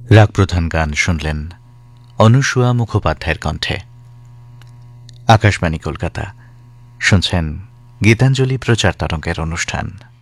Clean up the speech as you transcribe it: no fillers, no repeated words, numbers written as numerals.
রাগপ্রধান গান শুনলেন অনুসুয়া মুখোপাধ্যায়ের কণ্ঠে। আকাশবাণী কলকাতা, শুনছেন গীতাঞ্জলি প্রচার তরঙ্গের অনুষ্ঠান।